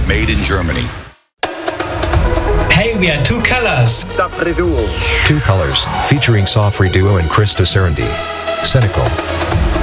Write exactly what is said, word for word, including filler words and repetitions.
Made in Germany. Hey, we are Two Colors. Safri Duo. Two Colors, featuring Safri Duo and Krista Serendi. Cynical.